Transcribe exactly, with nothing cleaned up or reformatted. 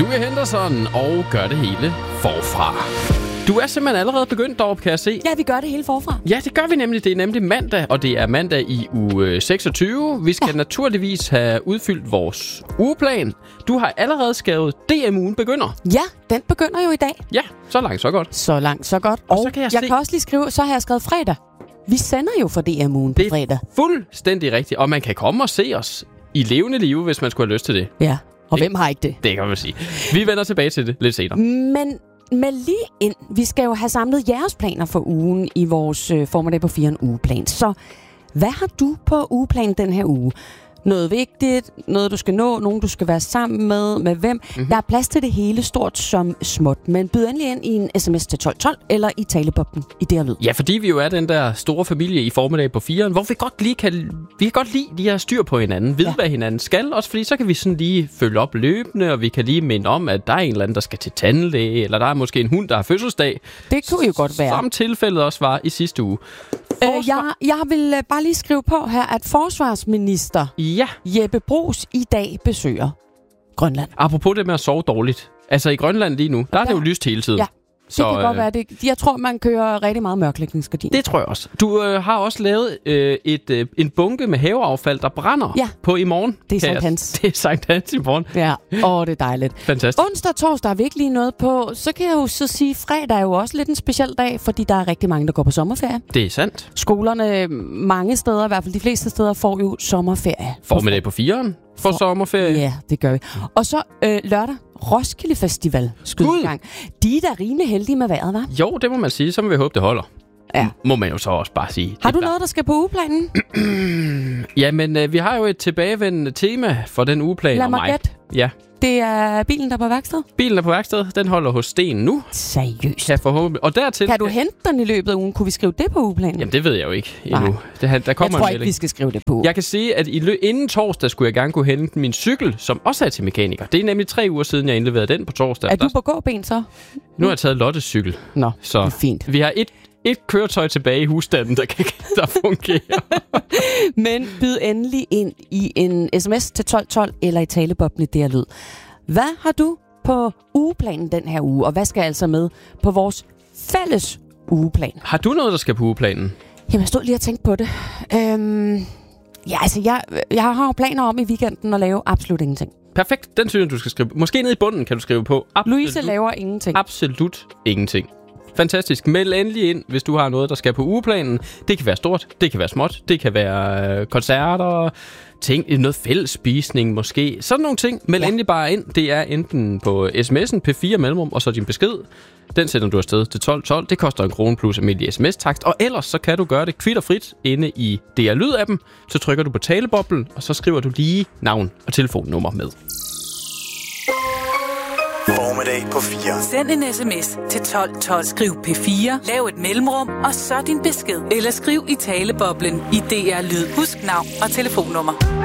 Louis Henderson og gør det hele forfra. Du er simpelthen allerede begyndt deroppe, kan jeg se. Ja, vi gør det hele forfra. Ja, det gør vi nemlig. Det er nemlig mandag, og det er mandag i uge seksogtyve. Vi skal ja. naturligvis have udfyldt vores ugeplan. Du har allerede skrevet D M-ugen begynder. Ja, den begynder jo i dag. Ja, så langt, så godt. Så langt, så godt. Og, og så kan jeg, jeg se... kan også lige skrive, så har jeg skrevet fredag. Vi sender jo for D M-ugen på fredag. Det er fuldstændig rigtigt, og man kan komme og se os i levende live, hvis man skulle have lyst til det. Ja, og det, hvem har ikke det? Det kan man sige. Vi vender tilbage til det lidt senere. Men med lige ind, vi skal jo have samlet jeres planer for ugen i vores øh, formiddag på fire ugeplan. Så hvad har du på ugeplanen den her uge? Noget vigtigt, noget du skal nå, nogen du skal være sammen med, med hvem. Mm-hmm. Der er plads til det hele, stort som småt. Men byd endelig ind i en sms til tolv tolv eller i talebobben i det her lyd. Ja, fordi vi jo er den der store familie i formiddag på firen, hvor vi godt lige kan, vi kan godt lide de her styr på hinanden, vide, ja. hvad hinanden skal. Også fordi så kan vi sådan lige følge op løbende, og vi kan lige minde om, at der er en eller anden, der skal til tandlæge, eller der er måske en hund, der har fødselsdag. Det kunne jo godt være. Som tilfældet også var i sidste uge. Forsvar... Øh, jeg, jeg vil uh, bare lige skrive på her, at forsvarsminister ja. Jeppe Bruus i dag besøger Grønland. Apropos det med at sove dårligt. Altså i Grønland lige nu, der er det jo lyst hele tiden. Ja. Det så, kan øh, godt være det. Jeg tror, man kører rigtig meget mørklægningsgardin. Det tror jeg også. Du øh, har også lavet øh, et, øh, en bunke med haveaffald, der brænder ja. på i morgen. Det er Sankt Hans. Det er Sankt Hans i morgen. Ja, åh, det er dejligt. Fantastisk. Onsdag og torsdag har vi ikke lige noget på. Så kan jeg jo så sige, fredag er jo også lidt en speciel dag, fordi der er rigtig mange, der går på sommerferie. Det er sandt. Skolerne mange steder, i hvert fald de fleste steder, får jo sommerferie. Formiddag på firen for, for sommerferie. Ja, det gør vi. Og så øh, lørdag, Roskilde Festival skyder i gang. De er da rimelig heldige med vejret, hva'? Jo, det må man sige. Så må vi håbe, det holder. Ja. Må man jo så også bare sige. Har du noget, der skal på ugeplanen? Jamen, øh, vi har jo et tilbagevendende tema for den ugeplan. Lad mig gætte. Ja. Det er bilen, der er på værksted? Bilen er på værksted. Den holder hos Sten nu. Seriøst? Kan forhåbentlig. Og dertil... Kan du hente den i løbet af ugen? Kunne vi skrive det på ugeplanen? Jamen, det ved jeg jo ikke endnu. Det, der kommer jeg tror ikke, vi skal skrive det på. Jeg kan sige, at i lø- inden torsdag skulle jeg gerne kunne hente min cykel, som også er til mekaniker. Det er nemlig tre uger siden, jeg indleverede den på torsdag. Er du på gåben så? Nu har jeg taget Lottes cykel. Nå, så det er fint. Vi har et Et køretøj tilbage i husstanden, der, kan, der fungerer. Men byd endelig ind i en sms til tolv tolv eller i talebobben i det her lyd. Hvad har du på ugeplanen den her uge, og hvad skal altså med på vores fælles ugeplan? Har du noget, der skal på ugeplanen? Jamen, jeg stod lige og tænkte på det. Øhm, ja, altså, jeg, jeg har jo planer om i weekenden at lave absolut ingenting. Perfekt, den synes jeg, du skal skrive. Måske nede i bunden kan du skrive på. Absolut, Louise laver ingenting. Absolut ingenting. Fantastisk. Meld endelig ind, hvis du har noget, der skal på ugeplanen. Det kan være stort, det kan være småt, det kan være øh, koncerter, ting, noget fællesspisning måske. Sådan nogle ting. Meld ja. endelig bare ind. Det er enten på sms'en, P fire mellemrum, og så din besked. Den sender du afsted til tolv tolv. Det koster en krone plus almindelig sms-takst. Og ellers så kan du gøre det kvitterfrit inde i D R Lyd-appen. Så trykker du på taleboblen, og så skriver du lige navn og telefonnummer med. Formiddag på fire. Send en sms til tolv tolv. Skriv P fire. Lav et mellemrum, og så din besked. Eller skriv i taleboblen i D R Lyd. Husk navn og telefonnummer.